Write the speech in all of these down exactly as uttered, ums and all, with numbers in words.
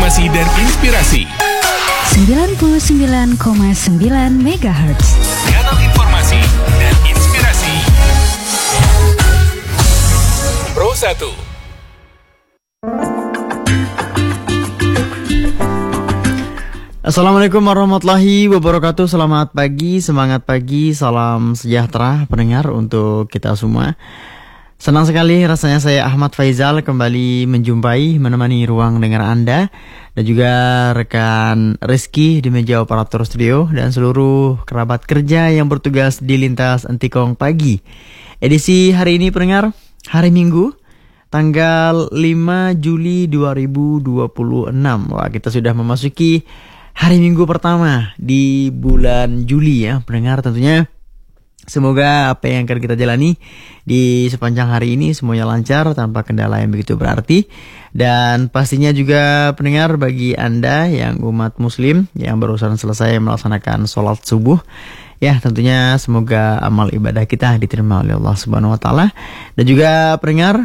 informasi dan inspirasi. sembilan puluh sembilan koma sembilan megahertz. Kanal informasi dan inspirasi Pro satu. Assalamualaikum warahmatullahi wabarakatuh. Selamat pagi, semangat pagi, salam sejahtera pendengar untuk kita semua. Senang sekali rasanya saya Ahmad Faizal kembali menjumpai, menemani ruang dengar Anda, dan juga rekan Rizky di meja operator studio dan seluruh kerabat kerja yang bertugas di lintas Entikong pagi. Edisi hari ini pendengar, hari Minggu, tanggal lima Juli dua ribu dua puluh enam. Wah, kita sudah memasuki hari Minggu pertama di bulan Juli ya pendengar. Tentunya semoga apa yang akan kita jalani di sepanjang hari ini semuanya lancar tanpa kendala yang begitu berarti. Dan pastinya juga pendengar, bagi Anda yang umat muslim yang barusan selesai melaksanakan sholat subuh, ya tentunya semoga amal ibadah kita diterima oleh Allah Subhanahu Wa Taala. Dan juga pendengar,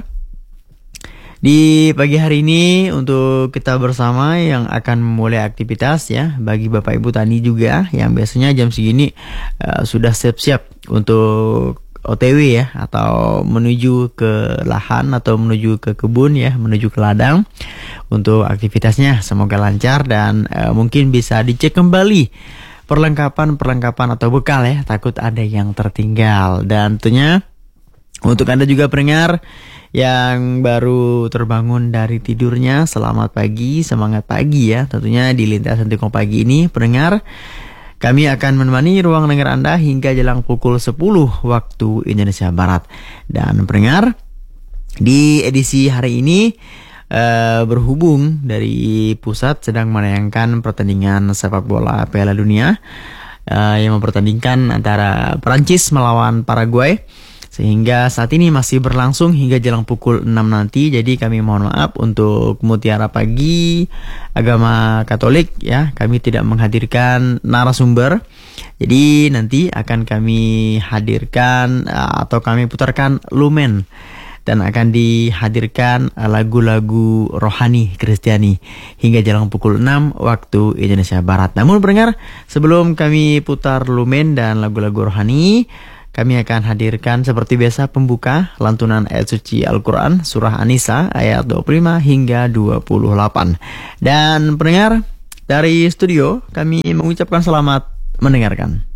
di pagi hari ini untuk kita bersama yang akan memulai aktivitas ya, bagi Bapak Ibu Tani juga yang biasanya jam segini uh, sudah siap-siap untuk O T W ya, atau menuju ke lahan atau menuju ke kebun ya, menuju ke ladang untuk aktivitasnya. Semoga lancar dan uh, mungkin bisa dicek kembali perlengkapan-perlengkapan atau bekal ya, takut ada yang tertinggal. Dan tentunya untuk Anda juga pendengar yang baru terbangun dari tidurnya, selamat pagi, semangat pagi ya. Tentunya di lintasan Entikong pagi ini pendengar, kami akan menemani ruang dengar Anda hingga jelang pukul sepuluh waktu Indonesia Barat. Dan pendengar, di edisi hari ini uh, berhubung dari pusat sedang menayangkan pertandingan sepak bola Piala Dunia uh, yang mempertandingkan antara Perancis melawan Paraguay, sehingga saat ini masih berlangsung hingga jelang pukul enam nanti. Jadi kami mohon maaf untuk Mutiara Pagi Agama Katolik ya, kami tidak menghadirkan narasumber. Jadi nanti akan kami hadirkan atau kami putarkan Lumen, dan akan dihadirkan lagu-lagu rohani Kristiani hingga jelang pukul enam waktu Indonesia Barat. Namun pendengar, sebelum kami putar Lumen dan lagu-lagu rohani, kami akan hadirkan seperti biasa pembuka lantunan ayat suci Al-Quran Surah An-Nisa ayat dua puluh lima hingga dua puluh delapan. Dan pendengar, dari studio kami mengucapkan selamat mendengarkan.